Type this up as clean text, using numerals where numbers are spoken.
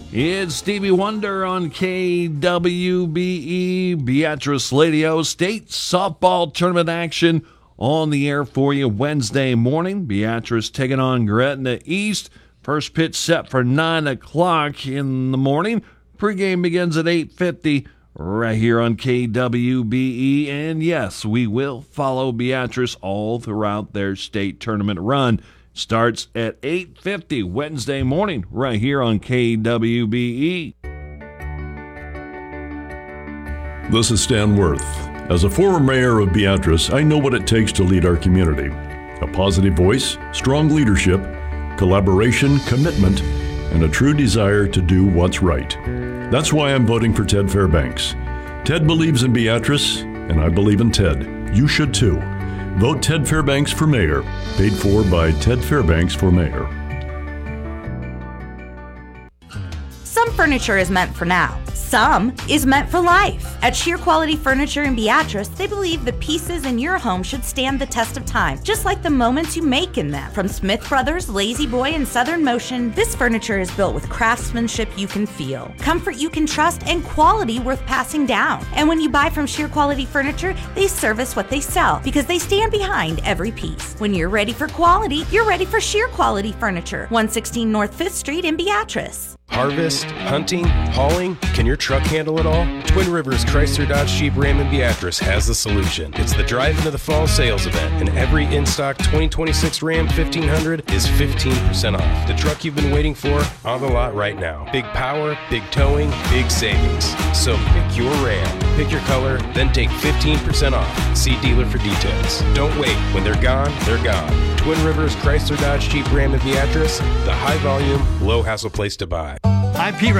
It's Stevie Wonder on KWBE. Beatrice Ladio State Softball Tournament action on the air for you Wednesday morning. Beatrice taking on Gretna East. First pitch set for 9 o'clock in the morning. Pregame begins at 8:50 right here on KWBE. And yes, we will follow Beatrice all throughout their state tournament run. Starts at 8:50 Wednesday morning right here on KWBE. This is Stan Worth. As a former mayor of Beatrice, I know what it takes to lead our community. A positive voice, strong leadership, collaboration, commitment, and a true desire to do what's right. That's why I'm voting for Ted Fairbanks. Ted believes in Beatrice, and I believe in Ted. You should too. Vote Ted Fairbanks for mayor. Paid for by Ted Fairbanks for mayor. Some furniture is meant for now. Some is meant for life. At Sheer Quality Furniture in Beatrice, they believe the pieces in your home should stand the test of time, just like the moments you make in them. From Smith Brothers, Lazy Boy, and Southern Motion, this furniture is built with craftsmanship you can feel, comfort you can trust, and quality worth passing down. And when you buy from Sheer Quality Furniture, they service what they sell because they stand behind every piece. When you're ready for quality, you're ready for Sheer Quality Furniture, 116 North 5th Street in Beatrice. Harvest, hunting, hauling, can your truck handle it all? Twin Rivers Chrysler Dodge Jeep Ram in Beatrice has the solution. It's the Drive Into the Fall sales event, and every in-stock 2026 Ram 1500 is 15% off. The truck you've been waiting for, on the lot right now. Big power, big towing, big savings. So pick your Ram, pick your color, then take 15% off. See dealer for details. Don't wait. When they're gone, they're gone. Twin Rivers Chrysler Dodge Jeep Ram in Beatrice, the high volume, low hassle place to buy. I'm Pete